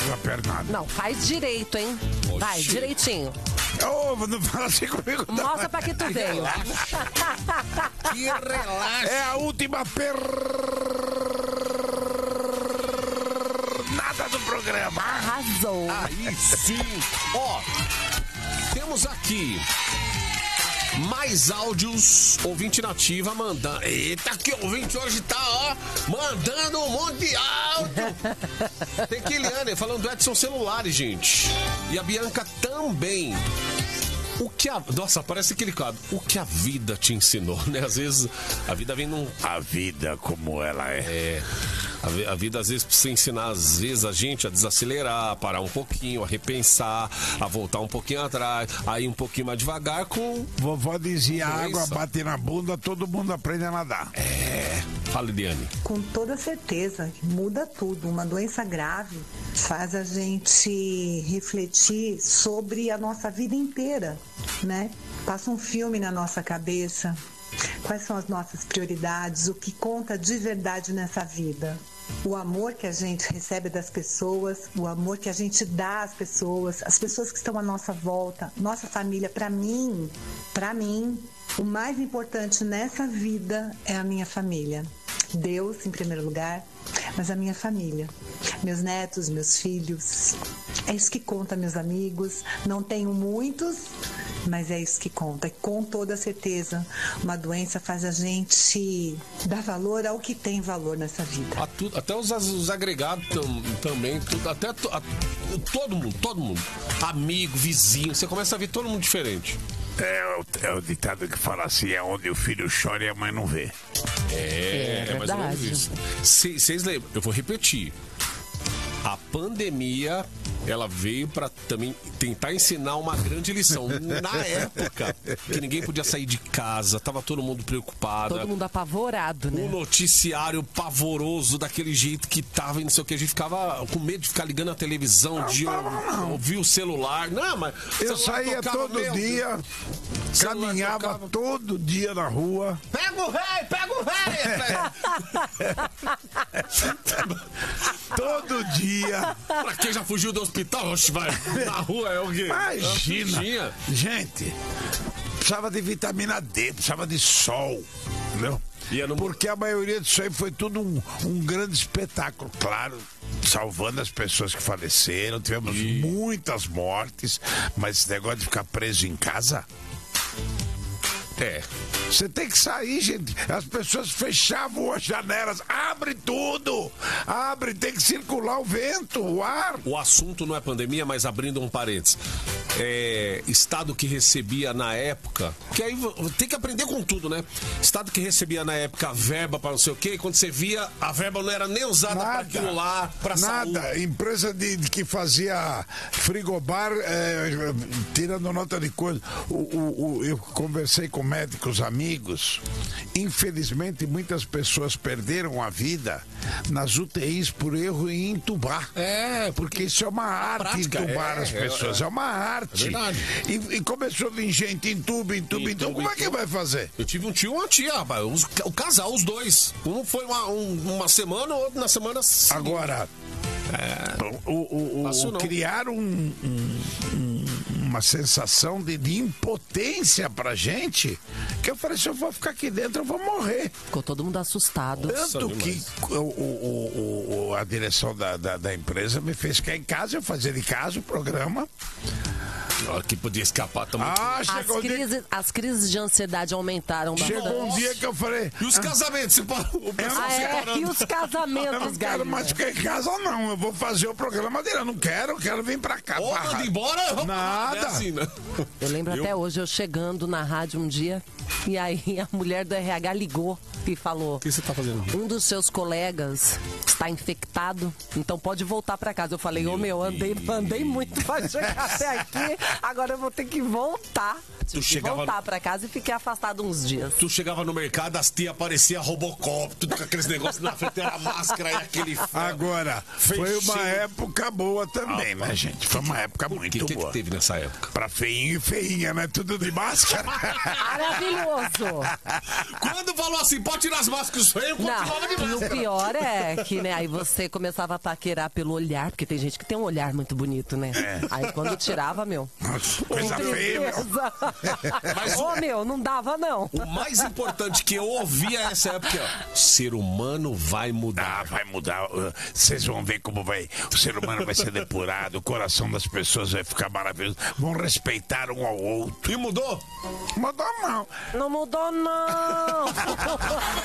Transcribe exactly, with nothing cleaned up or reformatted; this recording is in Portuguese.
da pernada. Não, faz direito, hein? Oxi. Vai, direitinho. Ô, não fala assim comigo. não. Mostra pra que tu veio. Que relaxa. É a última pernada do programa. Arrasou. Aí sim. Ó, temos aqui mais áudios. Ouvinte nativa mandando. Eita, que ouvinte hoje tá, ó, mandando um monte de áudio. Tem Kiliane falando do Edson Celulares, gente. E a Bianca também. O que a... Nossa, parece aquele quadro. O que a vida te ensinou, né? Às vezes a vida vem num... A vida como ela é. É... A, vi- a vida às vezes precisa ensinar às vezes a gente a desacelerar, a parar um pouquinho, a repensar, a voltar um pouquinho atrás, a ir um pouquinho mais devagar com... Vovó dizia, a Doença. água bate na bunda, todo mundo aprende a nadar. É... Fala, Eliane. Com toda certeza, muda tudo. Uma doença grave faz a gente refletir sobre a nossa vida inteira, né? Passa um filme na nossa cabeça. Quais são as nossas prioridades? O que conta de verdade nessa vida? O amor que a gente recebe das pessoas, o amor que a gente dá às pessoas, as pessoas que estão à nossa volta, nossa família. Para mim, para mim, o mais importante nessa vida é a minha família. Deus em primeiro lugar, mas a minha família, meus netos, meus filhos. É isso que conta, meus amigos. Não tenho muitos, mas é isso que conta. E com toda certeza, uma doença faz a gente dar valor ao que tem valor nessa vida. A tu- até os, os agregados tam- também, tudo, até to- a- todo mundo, todo mundo. Amigo, vizinho, você começa a ver todo mundo diferente. É o, é o ditado que fala assim, é onde o filho chora e a mãe não vê. É, É mais ou menos verdade. isso. Vocês lembram? Eu vou repetir. A pandemia, ela veio para também tentar ensinar uma grande lição. Na época, que ninguém podia sair de casa, tava todo mundo preocupado. Todo mundo apavorado, O né? noticiário pavoroso, daquele jeito que tava e não sei o que. A gente ficava com medo de ficar ligando a televisão, de ouvir o celular. Não, mas. Eu o celular saía tocava, todo meu dia, Deus. Celular caminhava tocava. todo dia na rua. Pega o velho, pega o velho! Todo dia. Pra quem já fugiu do hospital, oxe, vai na rua é o quê? Imagina. Tinha. Gente, precisava de vitamina D, precisava de sol, entendeu? Ia no- Porque a maioria disso aí foi tudo um, um grande espetáculo, claro, salvando as pessoas que faleceram, tivemos muitas mortes, mas esse negócio de ficar preso em casa, É. você tem que sair, gente. As pessoas fechavam as janelas, abre tudo, abre, tem que circular o vento, o ar. O assunto não é pandemia, mas abrindo um parênteses. É, estado que recebia na época, que aí vo- tem que aprender com tudo, né? Estado que recebia na época a verba para não sei o quê, e quando você via, a verba não era nem usada para aquilo lá, para nada. saúde. Empresa de, de que fazia frigobar, é, tirando nota de coisa. O, o- o- eu conversei com médicos amigos. Infelizmente, muitas pessoas perderam a vida nas U T Is por erro em entubar. É, Porque isso é uma arte, prática, entubar é, as é, pessoas. é. É, uma arte. É verdade. E, e começou a vir gente, entuba, entuba, então Entuba, como é que entuba. vai fazer? Eu tive um tio e uma tia, rapaz. Os- o casal, os dois. Um foi uma, um- uma semana, o outro na semana seguinte. Agora, o, o, o, Fácil o não. criar um- um- um- uma sensação de, de impotência pra gente, que eu falei, se eu vou ficar aqui dentro, eu vou morrer. Ficou todo mundo assustado. Tanto que demais. o, o- o- o- a direção da, da, da empresa me fez ficar em casa, eu fazia de casa o programa. Ó, que podia escapar também. Ah, As chegou, um dia, crises, as crises de ansiedade aumentaram chegou um bastante. dia que eu falei, E os casamentos? Se pa- o pessoal Ah, é? separando. E os eu casamentos, não quero galera? mais ficar em casa não, eu vou fazer o programa dele, eu não quero, eu quero vir pra cá. Ô, pra manda rádio. embora? Nada. É assim, né? Eu lembro Eu- até hoje, eu chegando na rádio um dia, e aí a mulher do R H ligou e falou: O que você tá fazendo aqui? um dos seus colegas está infectado, então pode voltar pra casa. Eu falei, ô meu, andei, andei muito pra chegar até aqui. Agora eu vou ter que voltar. Tu Tive que chegava voltar no- pra casa e fiquei afastado uns dias. Tu chegava no mercado, as tias apareciam Robocop, tudo com aqueles negócios na frente, era máscara e aquele ferro. Agora, foi uma Fechado. época boa também, né, gente? Foi uma época O muito que, que, boa. que teve nessa época? Pra feinho e feinha, né? Tudo de máscara. Maravilhoso! Quando falou assim, pode tirar as máscaras, eu continuava de Não, e o máscara. pior é que, né, aí você começava a paquerar pelo olhar, porque tem gente que tem um olhar muito bonito, né? Aí quando tirava, meu. Nossa, coisa feia, meu. Tristeza. Mas Ô, meu, não dava, não. O mais importante que eu ouvia nessa época, ó, ser humano vai Ah, mudar. vai mudar. uh, Vocês vão ver como vai. O ser humano vai ser depurado, o coração das pessoas vai ficar maravilhoso. Vão respeitar um ao outro. E mudou? Mudou não. Não mudou, não.